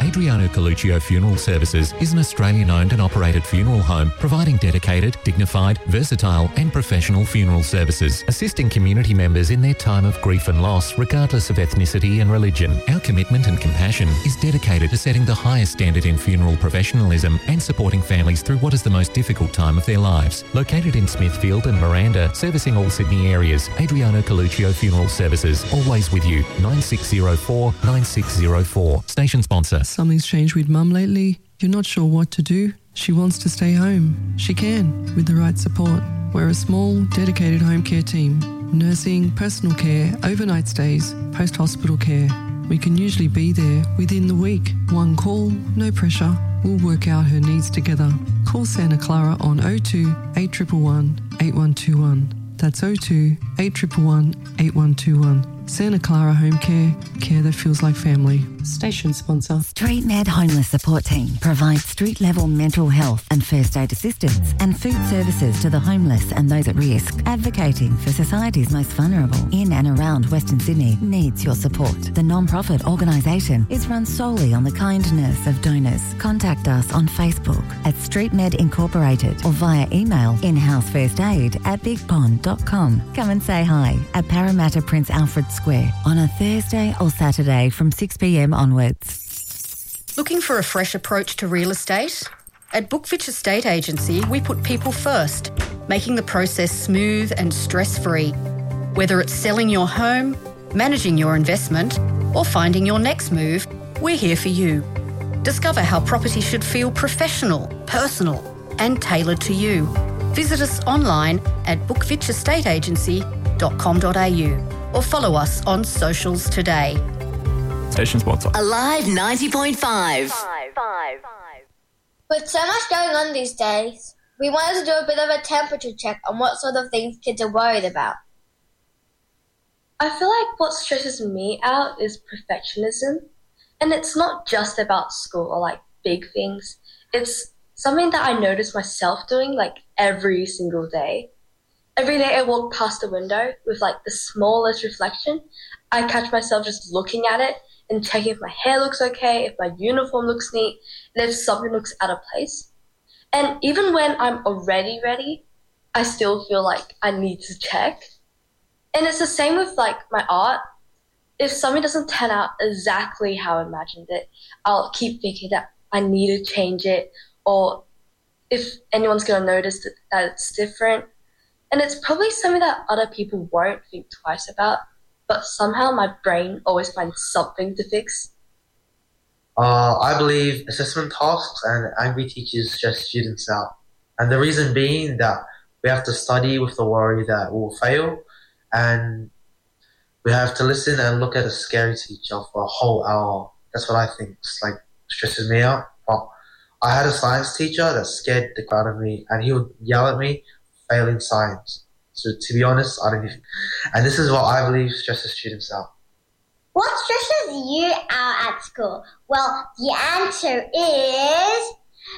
Adriano Coluccio Funeral Services is an Australian-owned and operated funeral home providing dedicated, dignified, versatile and professional funeral services, assisting community members in their time of grief and loss regardless of ethnicity and religion. Our commitment and compassion is dedicated to setting the highest standard in funeral professionalism and supporting families through what is the most difficult time of their lives. Located in Smithfield and Miranda, servicing all Sydney areas, Adriano Coluccio Funeral Services, always with you. 9604 9604. Station sponsor. Something's changed with Mum lately. You're not sure what to do. She wants to stay home. She can, with the right support. We're a small, dedicated home care team. Nursing, personal care, overnight stays, post-hospital care. We can usually be there within the week. One call, no pressure. We'll work out her needs together. Call Santa Clara on 02 8111 8121. That's 02 8111 8121. Santa Clara Home Care, care that feels like family. Station sponsor. StreetMed Homeless Support Team provides street-level mental health and first aid assistance and food services to the homeless and those at risk. Advocating for society's most vulnerable in and around Western Sydney needs your support. The non-profit organisation is run solely on the kindness of donors. Contact us on Facebook at StreetMed Incorporated or via email inhousefirstaid@bigpond.com. Come and say hi at Parramatta Prince Alfred Square on a Thursday or Saturday from 6 p.m. onwards. Looking for a fresh approach to real estate? At Bookfitch Estate Agency, we put people first, making the process smooth and stress-free. Whether it's selling your home, managing your investment, or finding your next move, we're here for you. Discover how property should feel professional, personal, and tailored to you. Visit us online at bookfitchestateagency.com.au or follow us on socials today. Station sponsor. Alive 90.5. With so much going on these days, we wanted to do a bit of a temperature check on what sort of things kids are worried about. I feel like what stresses me out is perfectionism. And it's not just about school or like big things. It's something that I notice myself doing like every single day. Every day I walk past the window with like the smallest reflection. I catch myself just looking at it and checking if my hair looks okay, if my uniform looks neat, and if something looks out of place. And even when I'm already ready, I still feel like I need to check. And it's the same with like my art. If something doesn't turn out exactly how I imagined it, I'll keep thinking that I need to change it, or if anyone's going to notice that it's different. And it's probably something that other people won't think twice about, but somehow my brain always finds something to fix. I believe assessment tasks and angry teachers stress students out. And the reason being that we have to study with the worry that we'll fail, and we have to listen and look at a scary teacher for a whole hour. That's what I think stresses me out. But I had a science teacher that scared the crap out of me, and he would yell at me failing science. So to be honest, I don't even. And this is what I believe stresses students out. What stresses you out at school? Well, the answer is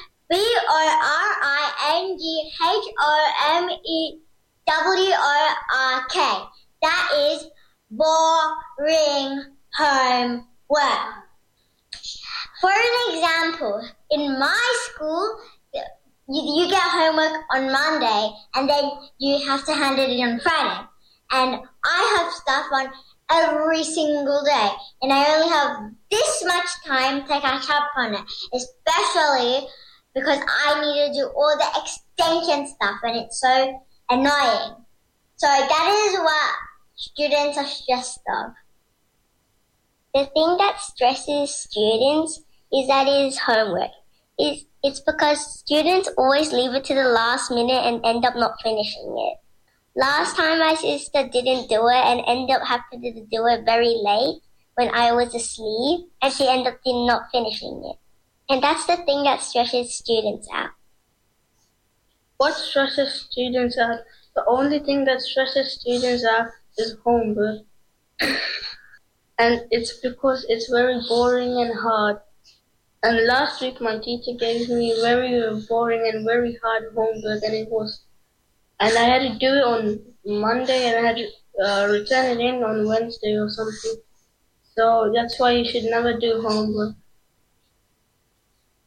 BORINGHOMEWORK. That is boring homework. For an example, in my school, you get homework on Monday and then you have to hand it in on Friday. And I have stuff on every single day, and I only have this much time to catch up on it, especially because I need to do all the extension stuff, and it's so annoying. So that is what students are stressed of. The thing that stresses students is that it is homework. It's because students always leave it to the last minute and end up not finishing it. Last time my sister didn't do it and ended up having to do it very late when I was asleep, and she ended up not finishing it. And that's the thing that stresses students out. What stresses students out? The only thing that stresses students out is homework. And it's because it's very boring and hard. And last week my teacher gave me very boring and very hard homework, and I had to do it on Monday, and I had to return it in on Wednesday or something. So that's why you should never do homework.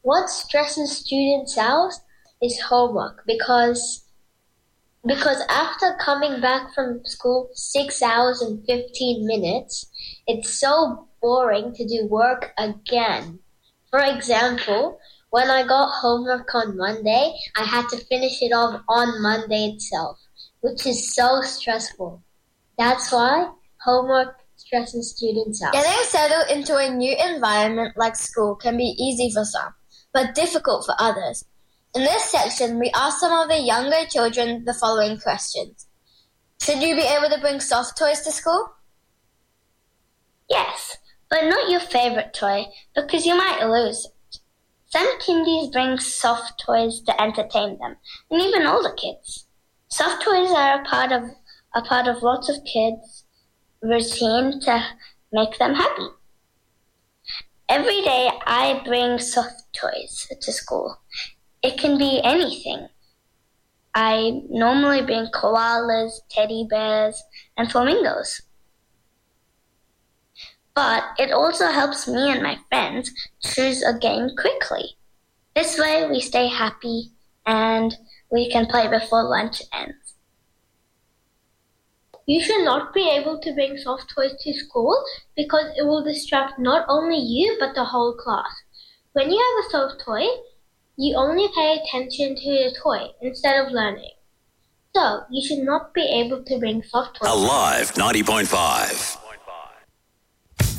What stresses students out is homework because after coming back from school 6 hours and 15 minutes, it's so boring to do work again. For example, when I got homework on Monday, I had to finish it off on Monday itself, which is so stressful. That's why homework stresses students out. Getting settled into a new environment like school can be easy for some, but difficult for others. In this section, we ask some of the younger children the following questions. Should you be able to bring soft toys to school? Yes, but not your favorite toy, because you might lose it. Some kindies bring soft toys to entertain them, and even older kids. Soft toys are a part of lots of kids' routine to make them happy. Every day I bring soft toys to school. It can be anything. I normally bring koalas, teddy bears, and flamingos. But it also helps me and my friends choose a game quickly. This way we stay happy and we can play before lunch ends. You should not be able to bring soft toys to school because it will distract not only you but the whole class. When you have a soft toy, you only pay attention to the toy instead of learning. So, you should not be able to bring soft toys. Alive 90.5.